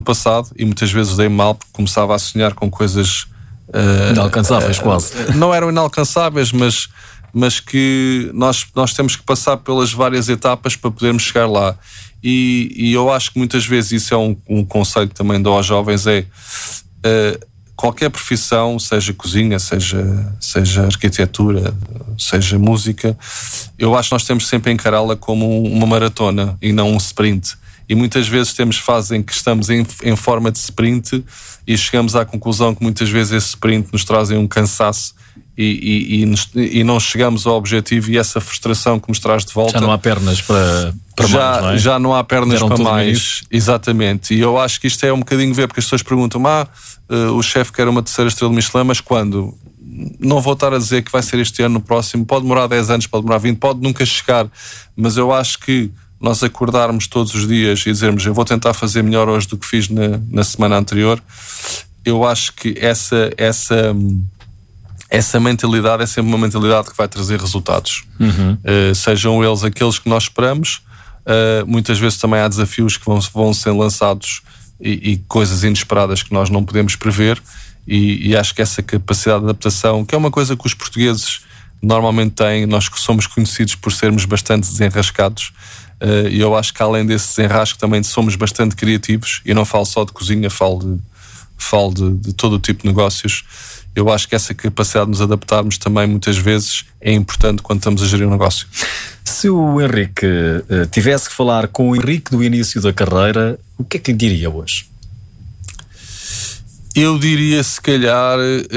passado, e muitas vezes dei mal porque começava a sonhar com coisas inalcançáveis, quase. Não eram inalcançáveis, mas que nós temos que passar pelas várias etapas para podermos chegar lá. E eu acho que muitas vezes isso é um conselho que também dou aos jovens, qualquer profissão, seja cozinha, seja arquitetura, seja música, eu acho que nós temos sempre a encará-la como uma maratona e não um sprint. E muitas vezes temos fases em que estamos em forma de sprint e chegamos à conclusão que muitas vezes esse sprint nos trazem um cansaço e não chegamos ao objetivo, e essa frustração que nos traz de volta. Já não há pernas para mais, não é? Já não há pernas para mais. Exatamente. E eu acho que isto é um bocadinho ver, porque as pessoas perguntam: o chefe quer uma 3ª estrela Michelin, mas quando? Não vou estar a dizer que vai ser este ano, no próximo. Pode demorar 10 anos, pode demorar 20, pode nunca chegar. Mas eu acho que nós acordarmos todos os dias e dizermos: eu vou tentar fazer melhor hoje do que fiz na semana anterior, eu acho que essa mentalidade é sempre uma mentalidade que vai trazer resultados. Sejam eles aqueles que nós esperamos. Muitas vezes também há desafios que vão ser lançados e coisas inesperadas que nós não podemos prever, e acho que essa capacidade de adaptação, que é uma coisa que os portugueses normalmente têm, nós somos conhecidos por sermos bastante desenrascados, e eu acho que além desse desenrasco também somos bastante criativos, e não falo só de cozinha, falo de todo o tipo de negócios. Eu acho que essa capacidade de nos adaptarmos também muitas vezes é importante quando estamos a gerir um negócio. Se o Henrique tivesse que falar com o Henrique do início da carreira, o que é que lhe diria hoje? Eu diria, se calhar,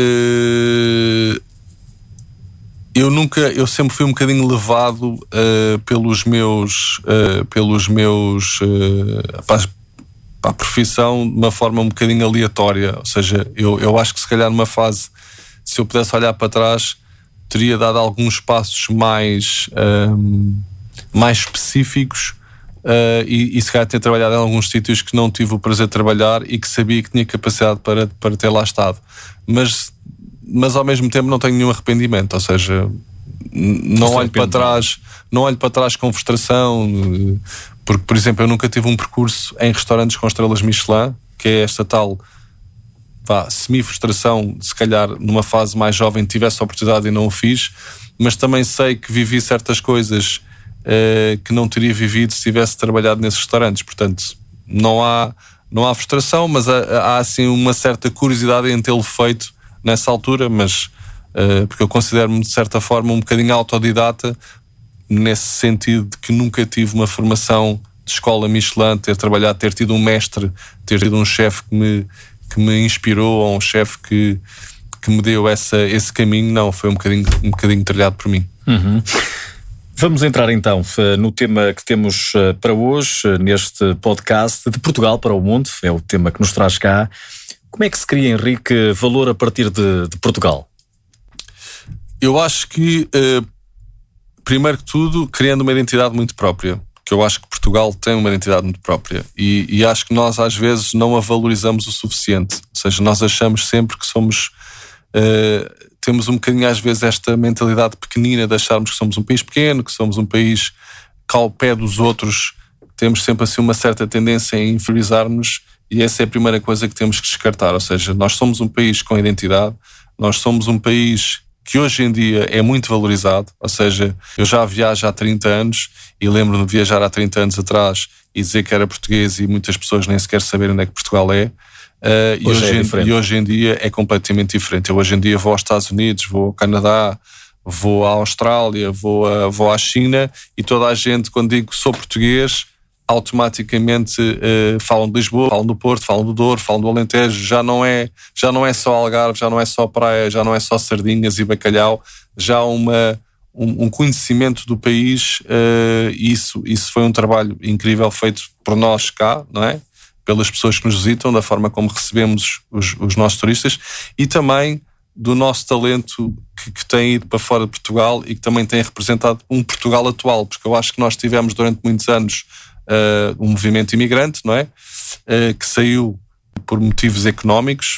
eu sempre fui um bocadinho levado pelos meus para a profissão de uma forma um bocadinho aleatória. Ou seja, eu acho que se calhar numa fase, se eu pudesse olhar para trás, teria dado alguns passos mais específicos, e se calhar ter trabalhado em alguns sítios que não tive o prazer de trabalhar e que sabia que tinha capacidade para ter lá estado. Mas ao mesmo tempo não tenho nenhum arrependimento. Ou seja, não olho para trás com frustração, porque, por exemplo, eu nunca tive um percurso em restaurantes com estrelas Michelin, que é esta tal semi-frustração. Se calhar numa fase mais jovem tivesse a oportunidade e não o fiz, mas também sei que vivi certas coisas que não teria vivido se tivesse trabalhado nesses restaurantes. Portanto, não há frustração, mas há assim uma certa curiosidade em tê-lo feito nessa altura, mas porque eu considero-me de certa forma um bocadinho autodidata, nesse sentido de que nunca tive uma formação de escola Michelin, ter tido um mestre, ter tido um chefe que me inspirou, ou um chefe que me deu esse caminho. Não, foi um bocadinho trilhado por mim. Vamos entrar então no tema que temos para hoje, neste podcast, de Portugal para o mundo. É o tema que nos traz cá. Como é que se cria, Henrique, valor a partir de Portugal? Eu acho que, primeiro que tudo, criando uma identidade muito própria. Que eu acho que Portugal tem uma identidade muito própria. E acho que nós, às vezes, não a valorizamos o suficiente. Ou seja, nós achamos sempre que somos... temos um bocadinho, às vezes, esta mentalidade pequenina de acharmos que somos um país pequeno, que somos um país que, ao pé dos outros, temos sempre assim uma certa tendência a inferiorizar-nos, e essa é a primeira coisa que temos que descartar. Ou seja, nós somos um país com identidade, nós somos um país que hoje em dia é muito valorizado. Ou seja, eu já viajo há 30 anos e lembro-me de viajar há 30 anos atrás e dizer que era português e muitas pessoas nem sequer saberem onde é que Portugal é. E hoje em dia é completamente diferente. Eu hoje em dia vou aos Estados Unidos, vou ao Canadá, vou à Austrália, vou à China, e toda a gente, quando digo que sou português, automaticamente falam de Lisboa, falam do Porto, falam do Douro, falam do Alentejo. Já não é só Algarve, já não é só praia, já não é só sardinhas e bacalhau, já há um conhecimento do país. Isso foi um trabalho incrível feito por nós cá, não é? Pelas pessoas que nos visitam, da forma como recebemos os nossos turistas, e também do nosso talento que tem ido para fora de Portugal e que também tem representado um Portugal atual, porque eu acho que nós tivemos durante muitos anos um movimento imigrante, não é? Que saiu por motivos económicos,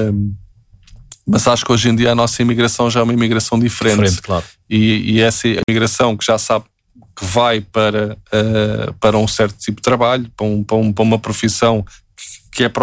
mas acho que hoje em dia a nossa imigração já é uma imigração diferente, claro. E essa imigração que já sabe que vai para um certo tipo de trabalho, para uma profissão que é